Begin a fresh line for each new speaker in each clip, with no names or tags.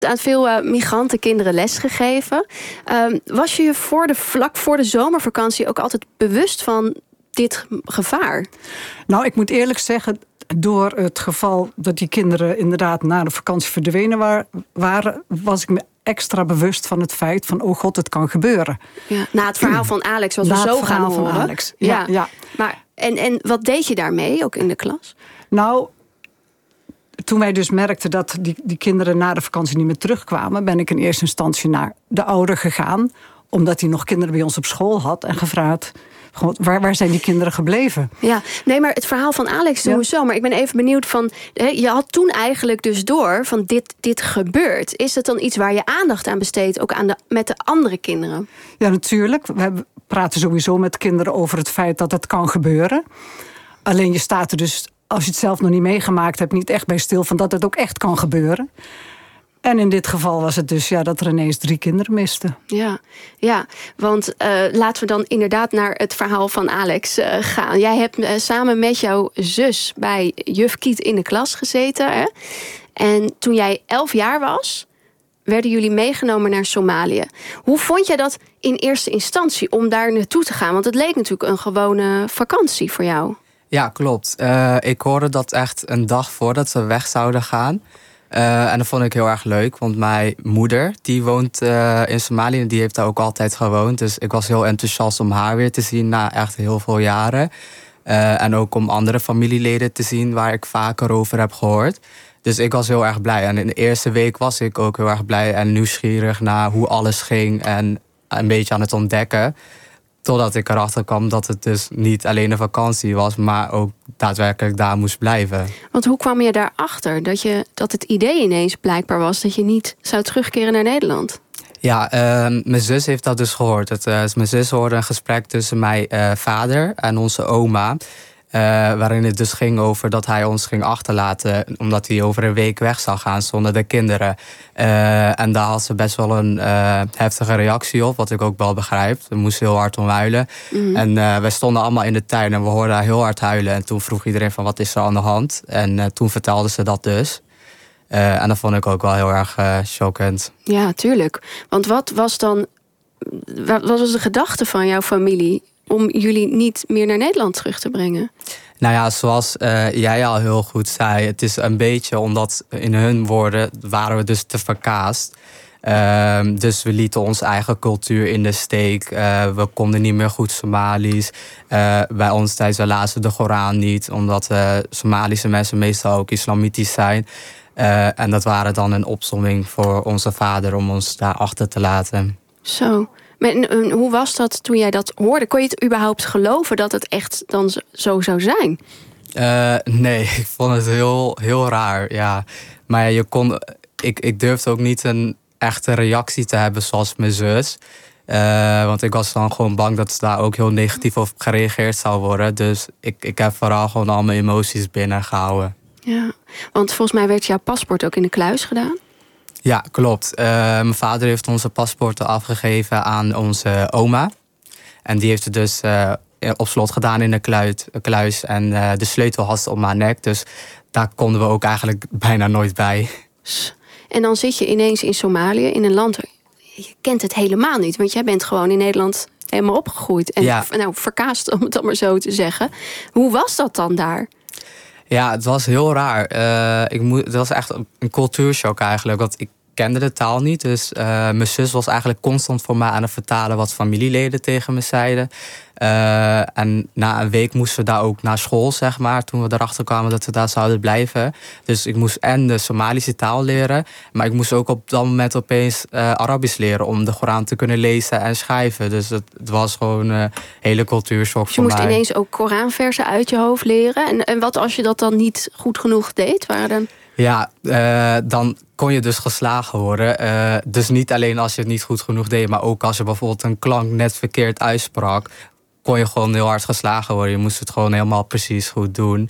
aan veel migrantenkinderen lesgegeven. Was je vlak voor de zomervakantie ook altijd bewust van dit gevaar?
Nou, ik moet eerlijk zeggen, door het geval dat die kinderen inderdaad na de vakantie verdwenen waren, was ik me extra bewust van het feit van, oh god, het kan gebeuren.
Ja, na het verhaal van Alex, wat we zo gaan horen.
Van Alex. Ja.
Maar, en wat deed je daarmee, ook in de klas?
Nou, toen wij dus merkten dat die kinderen na de vakantie niet meer terugkwamen, ben ik in eerste instantie naar de ouder gegaan, omdat hij nog kinderen bij ons op school had, en gevraagd, waar zijn die kinderen gebleven?
Ja, nee, maar het verhaal van Alex doen we zo. Maar ik ben even benieuwd van, je had toen eigenlijk dus door van dit gebeurt. Is het dan iets waar je aandacht aan besteedt, ook met de andere kinderen?
Ja, natuurlijk. We praten sowieso met kinderen over het feit dat het kan gebeuren. Alleen je staat er dus, als je het zelf nog niet meegemaakt hebt, niet echt bij stil van dat het ook echt kan gebeuren. En in dit geval was het dus dat er ineens 3 kinderen misten.
Ja, want laten we dan inderdaad naar het verhaal van Alex gaan. Jij hebt samen met jouw zus bij juf Kiet in de klas gezeten. Hè? En toen jij 11 jaar was, werden jullie meegenomen naar Somalië. Hoe vond jij dat in eerste instantie om daar naartoe te gaan? Want het leek natuurlijk een gewone vakantie voor jou.
Ja, klopt. Ik hoorde dat echt een dag voordat we weg zouden gaan. En dat vond ik heel erg leuk, want mijn moeder die woont in Somalië en die heeft daar ook altijd gewoond. Dus ik was heel enthousiast om haar weer te zien na echt heel veel jaren. En ook om andere familieleden te zien waar ik vaker over heb gehoord. Dus ik was heel erg blij. En in de eerste week was ik ook heel erg blij en nieuwsgierig naar hoe alles ging en een beetje aan het ontdekken. Totdat ik erachter kwam dat het dus niet alleen een vakantie was, maar ook daadwerkelijk daar moest blijven.
Want hoe kwam je daarachter dat het idee ineens blijkbaar was dat je niet zou terugkeren naar Nederland?
Ja, mijn zus heeft dat dus gehoord. Mijn zus hoorde een gesprek tussen mijn vader en onze oma. Waarin het dus ging over dat hij ons ging achterlaten, omdat hij over een week weg zou gaan zonder de kinderen. En daar had ze best wel een heftige reactie op, wat ik ook wel begrijp. We moesten heel hard om huilen. En wij stonden allemaal in de tuin en we hoorden haar heel hard huilen. En toen vroeg iedereen van, wat is er aan de hand? En toen vertelde ze dat dus. En dat vond ik ook wel heel erg chockend.
Ja, tuurlijk. Want wat was dan, wat was de gedachte van jouw familie om jullie niet meer naar Nederland terug te brengen?
Nou ja, zoals jij al heel goed zei, het is een beetje omdat in hun woorden waren we dus te verkaasd. Dus we lieten onze eigen cultuur in de steek. We konden niet meer goed Somalisch. Bij ons tijdens we lazen de Koran niet, omdat Somalische mensen meestal ook islamitisch zijn. En dat waren dan een opsomming voor onze vader om ons daar achter te laten.
Zo. Maar hoe was dat toen jij dat hoorde? Kon je het überhaupt geloven dat het echt dan zo zou zijn?
Nee, ik vond het heel, heel raar. Ja. Maar ik durfde ook niet een echte reactie te hebben zoals mijn zus. Want ik was dan gewoon bang dat ze daar ook heel negatief op gereageerd zou worden. Dus ik heb vooral gewoon al mijn emoties binnengehouden.
Ja, want volgens mij werd jouw paspoort ook in de kluis gedaan.
Ja, klopt. Mijn vader heeft onze paspoorten afgegeven aan onze oma. En die heeft het dus op slot gedaan in de kluis. En de sleutel had ze om haar nek. Dus daar konden we ook eigenlijk bijna nooit bij.
En dan zit je ineens in Somalië, in een land, je kent het helemaal niet. Want jij bent gewoon in Nederland helemaal opgegroeid. En verkaasd, om het dan maar zo te zeggen. Hoe was dat dan daar?
Ja, het was heel raar. Het was echt een cultuurshock eigenlijk. Want ik kende de taal niet. Dus mijn zus was eigenlijk constant voor mij aan het vertalen wat familieleden tegen me zeiden. En na een week moesten we daar ook naar school, zeg maar. Toen we erachter kwamen dat we daar zouden blijven. Dus ik moest en de Somalische taal leren. Maar ik moest ook op dat moment opeens Arabisch leren om de Koran te kunnen lezen en schrijven. Dus het was gewoon een hele cultuurshock voor mij.
Je moest ineens ook Koranversen uit je hoofd leren. En wat als je dat dan niet goed genoeg deed?
Ja, dan kon je dus geslagen worden. Dus niet alleen als je het niet goed genoeg deed, maar ook als je bijvoorbeeld een klank net verkeerd uitsprak, kon je gewoon heel hard geslagen worden. Je moest het gewoon helemaal precies goed doen.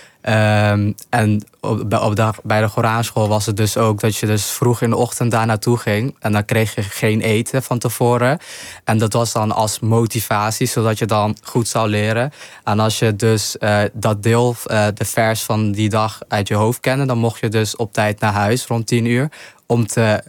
En bij de Koranschool was het dus ook dat je dus vroeg in de ochtend daar naartoe ging. En dan kreeg je geen eten van tevoren. En dat was dan als motivatie, zodat je dan goed zou leren. En als je dus dat deel, de vers van die dag uit je hoofd kende, dan mocht je dus op tijd naar huis rond 10 uur. Om te